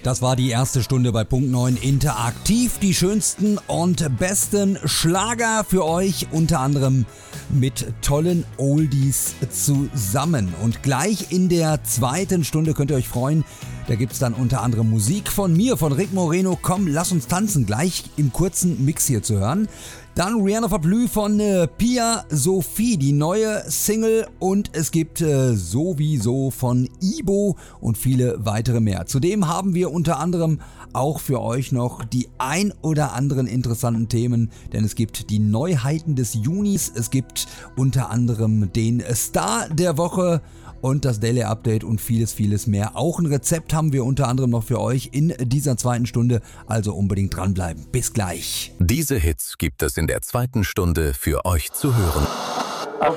Das war die erste Stunde bei Punkt 9 Interaktiv. Die schönsten und besten Schlager für euch, unter anderem mit tollen Oldies zusammen. Und gleich in der zweiten Stunde könnt ihr euch freuen, da gibt's dann unter anderem Musik von mir, von Rick Moreno. Komm, lass uns tanzen, gleich im kurzen Mix hier zu hören. Dann Rihanna Verblü von Pia Sophie, die neue Single, und es gibt sowieso von Ibo und viele weitere mehr. Zudem haben wir unter anderem auch für euch noch die ein oder anderen interessanten Themen, denn es gibt die Neuheiten des Junis, es gibt unter anderem den Star der Woche und das Daily Update und vieles, vieles mehr. Auch ein Rezept haben wir unter anderem noch für euch in dieser zweiten Stunde, also unbedingt dranbleiben. Bis gleich. Diese Hits gibt es in der zweiten Stunde für euch zu hören.